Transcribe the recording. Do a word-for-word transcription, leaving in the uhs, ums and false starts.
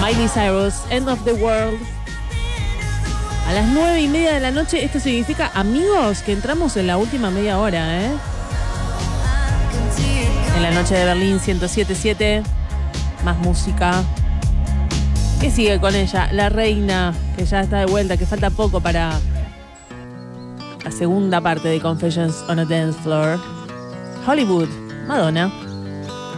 Miley Cyrus, End of the World. A las nueve y media de la noche, esto significa, amigos, que entramos en la última media hora, ¿eh? En la noche de Berlín, ciento siete punto siete. Más música. ¿Qué sigue con ella? La reina, que ya está de vuelta, que falta poco para la segunda parte de Confessions on a Dance Floor. Hollywood, Madonna.